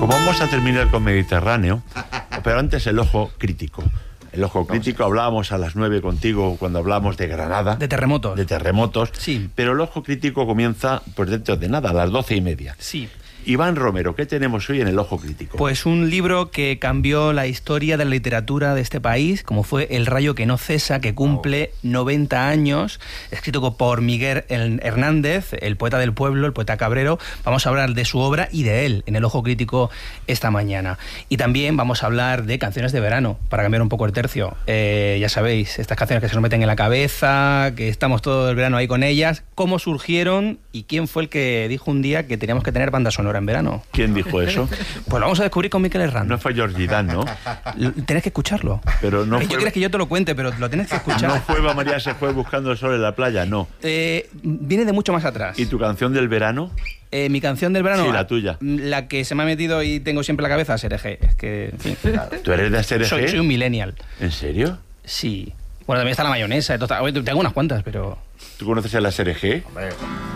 Como vamos a terminar con Mediterráneo, pero antes el ojo crítico. El ojo crítico, hablábamos a las 9 contigo cuando hablábamos de Granada. De terremotos. De terremotos. Sí. Pero el ojo crítico comienza pues dentro de nada, a las 12:30. Sí. Iván Romero, ¿qué tenemos hoy en el ojo crítico? Pues un libro que cambió la historia de la literatura de este país, como fue El rayo que no cesa, que cumple 90 años, escrito por Miguel Hernández, el poeta del pueblo, el poeta cabrero. Vamos a hablar de su obra y de él en el ojo crítico esta mañana. Y también vamos a hablar de canciones de verano, para cambiar un poco el tercio. Ya sabéis, estas canciones que se nos meten en la cabeza, que estamos todo el verano ahí con ellas, cómo surgieron y quién fue el que dijo un día que teníamos que tener banda sonora en verano. ¿Quién dijo eso? Pues lo vamos a descubrir con Miquel Hernández. No fue Georgie Dan, ¿no? Tenés que escucharlo. Pero no Yo fue... quieres que yo te lo cuente, pero lo tienes que escuchar. No fue Eva María se fue buscando el sol en la playa, no. Viene de mucho más atrás. ¿Y tu canción del verano? Mi canción del verano. Sí, la tuya. La que se me ha metido y tengo siempre en la cabeza, Serege. Es que, en fin, ¿Tú eres de SRG? soy un millennial. ¿En serio? Sí. Bueno, también está la mayonesa. Tengo unas cuantas, pero... ¿Tú conoces a la SRG? Hombre.